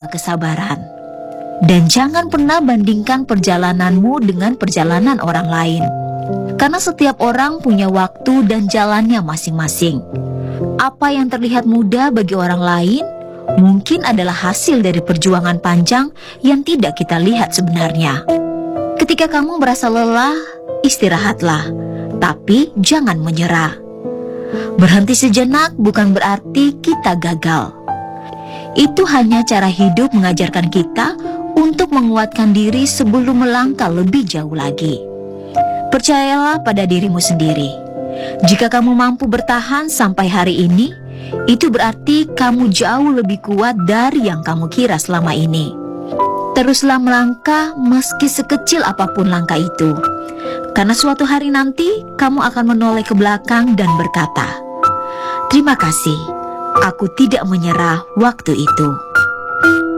kesabaran. Dan jangan pernah bandingkan perjalananmu dengan perjalanan orang lain. Karena setiap orang punya waktu dan jalannya masing-masing. Apa yang terlihat mudah bagi orang lain, mungkin adalah hasil dari perjuangan panjang yang tidak kita lihat sebenarnya. Ketika kamu merasa lelah, istirahatlah, tapi jangan menyerah. Berhenti sejenak bukan berarti kita gagal. Itu hanya cara hidup mengajarkan kita untuk menguatkan diri sebelum melangkah lebih jauh lagi. Percayalah pada dirimu sendiri. Jika kamu mampu bertahan sampai hari ini, itu berarti kamu jauh lebih kuat dari yang kamu kira selama ini. Teruslah melangkah meski sekecil apapun langkah itu. Karena suatu hari nanti kamu akan menoleh ke belakang dan berkata, "Terima kasih, aku tidak menyerah waktu itu."